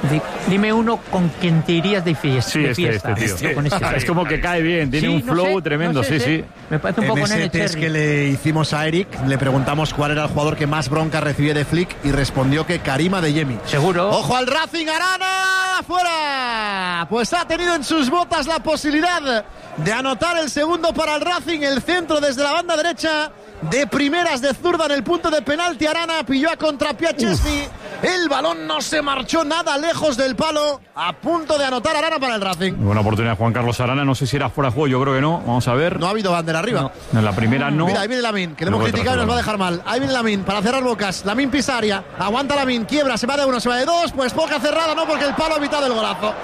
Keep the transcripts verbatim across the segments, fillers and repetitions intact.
Di, dime uno con quien te irías de fiesta. Sí, de este, fiesta. este, tío. Este. Con este. Es como que cae bien, tiene Sí, un no flow sé, tremendo, no sé, sí, sí. sí. Me parece un En poco ese Nene test Cherry. que le hicimos a Eric, le preguntamos cuál era el jugador que más bronca recibía de Flick y respondió que Karima Adeyemi. Seguro. ¡Ojo al Racing! ¡Arana! ¡Fuera! Pues ha tenido en sus botas la posibilidad de anotar el segundo para el Racing. El centro desde la banda derecha. De primeras de zurda en el punto de penalti. Arana pilló a contrapié a Chesney. El balón no se marchó nada lejos del palo. A punto de anotar Arana para el Racing. Buena oportunidad Juan Carlos Arana. No sé si era fuera de juego, yo creo que no. Vamos a ver. No ha habido bandera arriba. No. En la primera no. Mira, ahí viene Lamine, que le hemos Luego criticado y nos va a detrás, dejar mal. Ahí viene Lamine para cerrar bocas. Lamine pisa área. Aguanta Lamine, quiebra, se va de uno, se va de dos. Pues poca cerrada, no, porque el palo ha evitado el golazo.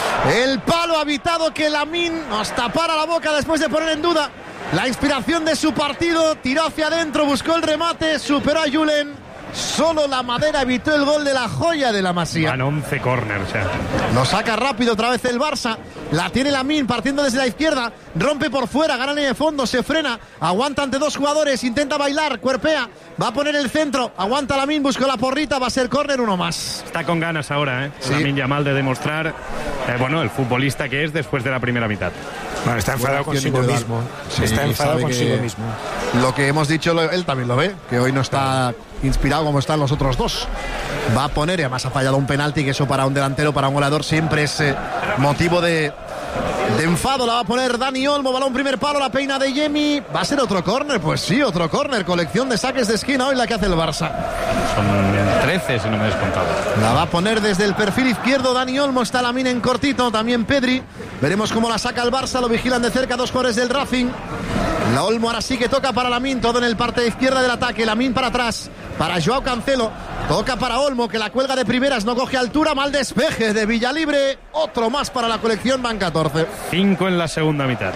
El palo ha evitado que Lamine nos tapara la boca después de poner en duda la inspiración de su partido. Tiró hacia adentro, buscó el remate, superó a Julen. Solo la madera evitó el gol de la joya de la Masía. Van once corners, o sea. Lo saca rápido otra vez el Barça. La tiene Lamine partiendo desde la izquierda. Rompe por fuera, gana línea de fondo, se frena. Aguanta ante dos jugadores, intenta bailar, cuerpea. Va a poner el centro. Aguanta Lamine, buscó la porrita. Va a ser córner, uno más. Está con ganas ahora, ¿eh? Sí. Lamine Yamal de demostrar, eh, bueno, el futbolista que es después de la primera mitad. Bueno, está enfadado Buena acción consigo individual. mismo. Sí, está enfadado sabe consigo que mismo. Lo que hemos dicho, lo- él también lo ve, que hoy no está inspirado como están los otros dos. Va a poner, y además ha fallado un penalti, que eso para un delantero, para un goleador, siempre es eh, motivo de, de enfado. La va a poner Dani Olmo, balón primer palo, la peina de Yemi. ¿Va a ser otro córner? Pues sí, otro córner. Colección de saques de esquina hoy la que hace el Barça. Son trece, si no me he descontado. La va a poner desde el perfil izquierdo Dani Olmo, está Lamine en cortito, también Pedri. Veremos cómo la saca el Barça, lo vigilan de cerca dos jugadores del Racing. La Olmo ahora sí que toca para Lamine, todo en el parte izquierda del ataque. Lamine para atrás, para Joao Cancelo. Toca para Olmo, que la cuelga de primeras, no coge altura. Mal despeje de Villalibre. Otro más para la colección, van catorce. Cinco en la segunda mitad.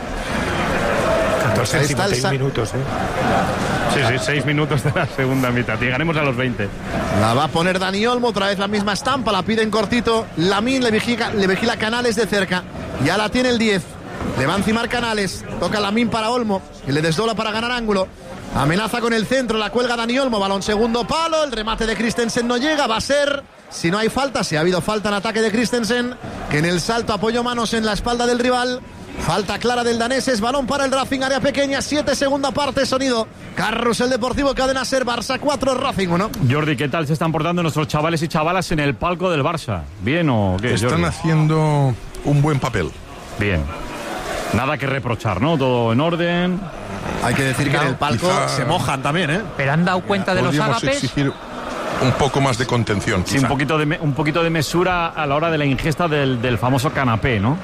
catorce Ahí en está el cincuenta y un sa- minutos, ¿eh? Sí, sí, seis minutos de la segunda mitad. Llegaremos a los veinte. La va a poner Dani Olmo, otra vez la misma estampa, la pide en cortito. Lamine le vigila, le vigila Canales de cerca. Ya la tiene el diez. Le va a encimar Canales. Toca Lamine para Olmo, que le desdobla para ganar ángulo. Amenaza con el centro, la cuelga Dani Olmo. Balón segundo palo, el remate de Christensen no llega. Va a ser, si no hay falta, si ha habido falta en ataque de Christensen, que en el salto apoyó manos en la espalda del rival. Falta clara del daneses, balón para el Racing, área pequeña, siete, segunda parte, sonido. Carrusel Deportivo, Cadena Ser, Barça cuatro, Racing uno. Jordi, ¿qué tal se están portando nuestros chavales y chavalas en el palco del Barça? ¿Bien o qué, Están Jordi? haciendo un buen papel. Bien. Nada que reprochar, ¿no? Todo en orden. Hay que decir que en el palco Quizá- se mojan también, ¿eh? Pero han dado cuenta de los Podríamos ágapes. exigir un poco más de contención, Sí, quizá. un poquito de, me- un poquito de mesura a la hora de la ingesta del, del famoso canapé, ¿no?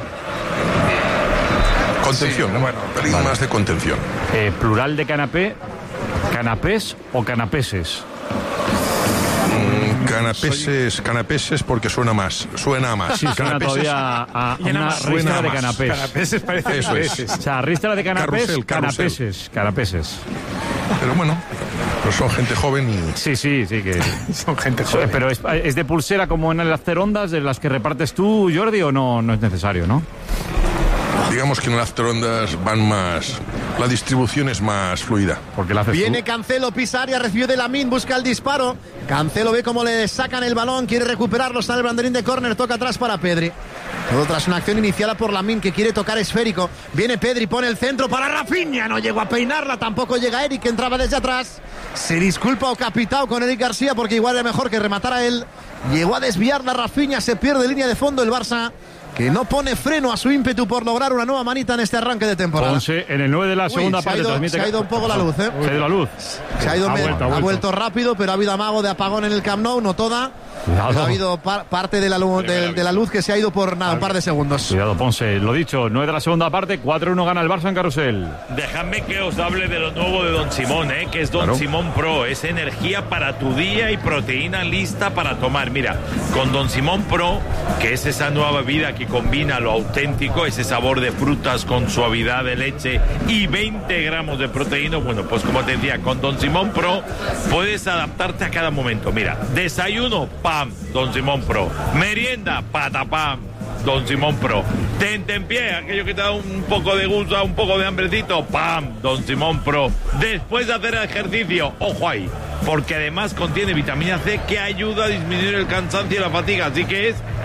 Contención, bueno, un pelín más de contención. Eh, plural de canapé, canapés o canapeses. Mm, Canapeses, canapeses porque suena más, suena más. Sí, suena Canapeses, todavía a, a Llena una más, ristra suena de más. canapés. Canapeses parece Eso es. O sea, ristra de canapés, Carrusel, carrusel. canapeses, canapeses. Pero bueno, pues son gente joven y Sí, sí, sí que... Son gente joven. Pero es, es de pulsera como en las ondas de las que repartes tú, Jordi, o no, no es necesario, ¿no? digamos que en las ondas van más, la distribución es más fluida. Porque la haces Viene tú. Cancelo, pisa área, recibe de Lamine, busca el disparo. Cancelo ve cómo le sacan el balón, quiere recuperarlo, está en el banderín de córner, toca atrás para Pedri. Todo tras una acción iniciada por Lamine que quiere tocar esférico. Viene Pedri, pone el centro para Rafinha, no llegó a peinarla, tampoco llega Eric que entraba desde atrás. Se disculpa o capitao con Eric García porque igual era mejor que rematara él. Llegó a desviarla Rafinha, se pierde línea de fondo el Barça, que no pone freno a su ímpetu por lograr una nueva manita en este arranque de temporada. Ponce en el nueve de la Uy, segunda se ha parte ido- transmite. se ha ido un poco la luz, ¿eh? Se ha ido la luz. Se ha ido Ha me- vuelto, ha ha vuelto. vuelto rápido, pero ha habido amago de apagón en el Camp Nou, no toda. Cuidado. Pero ha habido par- parte de la, luz, de, de la luz que se ha ido por nada, un par de segundos. Cuidado, Ponce. Lo dicho, nueve de la segunda parte, cuatro uno gana el Barça en Carrusel. Dejadme que os hable de lo nuevo de Don Simón, ¿eh? Que es Don Claro. Simón Pro. Es energía para tu día y proteína lista para tomar. Mira, con Don Simón Pro, que es esa nueva bebida que combina lo auténtico, ese sabor de frutas con suavidad de leche y veinte gramos de proteína. Bueno, pues como te decía, con Don Simón Pro puedes adaptarte a cada momento. Mira, desayuno, pam, Don Simón Pro. Merienda, patapam, Don Simón Pro. Tentempié, aquello que te da un poco de gusto, un poco de hambrecito, pam, Don Simón Pro. Después de hacer ejercicio, ojo ahí, porque además contiene vitamina C que ayuda a disminuir el cansancio y la fatiga, así que es